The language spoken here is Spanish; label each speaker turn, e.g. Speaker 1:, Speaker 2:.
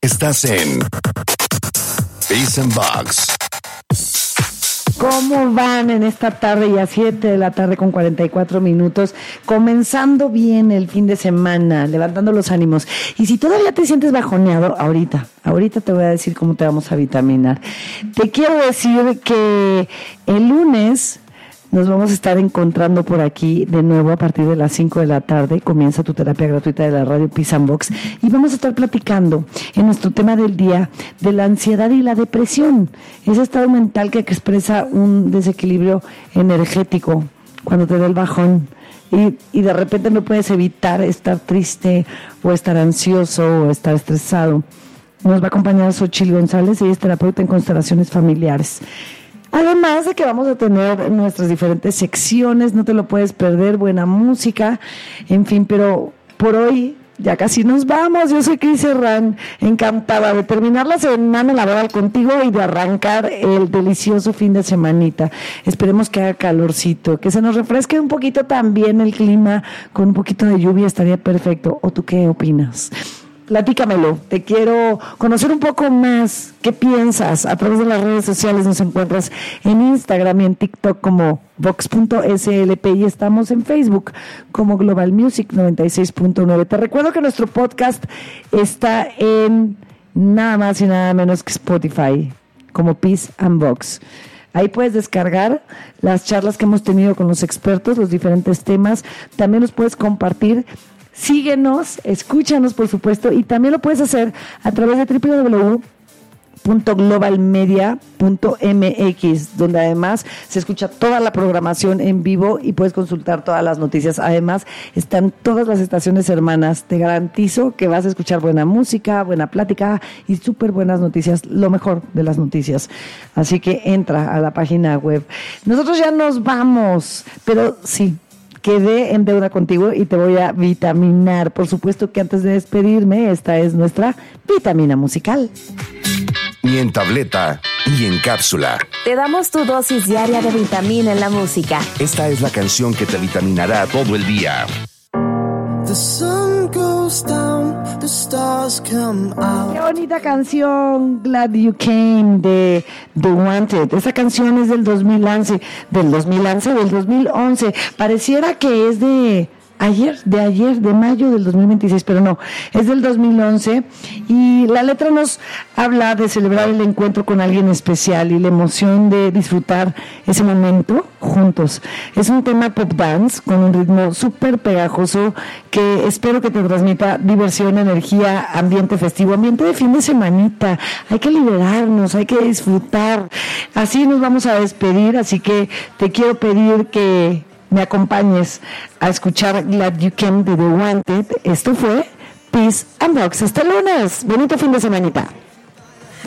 Speaker 1: Estás en Peace and Box.
Speaker 2: ¿Cómo van en esta tarde? Ya 7 de la tarde con 44 minutos, comenzando bien el fin de semana, levantando los ánimos. Y si todavía te sientes bajoneado, ahorita te voy a decir cómo te vamos a vitaminar. Te quiero decir que el lunes nos vamos a estar encontrando por aquí de nuevo a partir de las 5 de la tarde. Comienza tu terapia gratuita de la radio Peace and Box y vamos a estar platicando en nuestro tema del día de la ansiedad y la depresión. Ese estado mental que expresa un desequilibrio energético cuando te da el bajón y de repente no puedes evitar estar triste o estar ansioso o estar estresado. Nos va a acompañar Xochitl González, ella es terapeuta en constelaciones familiares. Además de que vamos a tener nuestras diferentes secciones, no te lo puedes perder, buena música, en fin, pero por hoy ya casi nos vamos. Yo soy Cris Herrán, encantada de terminar la semana laboral contigo y de arrancar el delicioso fin de semanita. Esperemos que haga calorcito, que se nos refresque un poquito también el clima, con un poquito de lluvia estaría perfecto. ¿O tú qué opinas? Platícamelo, te quiero conocer un poco más. ¿Qué piensas? A través de las redes sociales nos encuentras en Instagram y en TikTok como vox.slp y estamos en Facebook como Global Music 96.9. Te recuerdo que nuestro podcast está en nada más y nada menos que Spotify como Peace and Box. Ahí puedes descargar las charlas que hemos tenido con los expertos, los diferentes temas. También los puedes compartir. Síguenos, escúchanos por supuesto y también lo puedes hacer a través de www.globalmedia.mx, donde además se escucha toda la programación en vivo y puedes consultar todas las noticias. Además están todas las estaciones hermanas. Te garantizo que vas a escuchar buena música, buena plática y súper buenas noticias, lo mejor de las noticias. Así que entra a la página web. Nosotros ya nos vamos, pero sí, quedé en deuda contigo y te voy a vitaminar. Por supuesto que antes de despedirme, esta es nuestra vitamina musical.
Speaker 1: Ni en tableta, ni en cápsula.
Speaker 3: Te damos tu dosis diaria de vitamina en la música.
Speaker 1: Esta es la canción que te vitaminará todo el día.
Speaker 4: The sun goes down, the stars come out.
Speaker 2: Qué bonita canción, Glad You Came, de The Wanted. Esa canción es del 2011. Pareciera que es de mayo del 2026, pero no, es del 2011 y la letra nos habla de celebrar el encuentro con alguien especial y la emoción de disfrutar ese momento juntos. Es un tema pop dance con un ritmo súper pegajoso que espero que te transmita diversión, energía, ambiente festivo, ambiente de fin de semanita. Hay que liberarnos, hay que disfrutar. Así nos vamos a despedir, así que te quiero pedir que me acompañes a escuchar Glad You Came de The Wanted. Esto fue Peace and Box. Hasta el lunes. Bonito fin de semanita.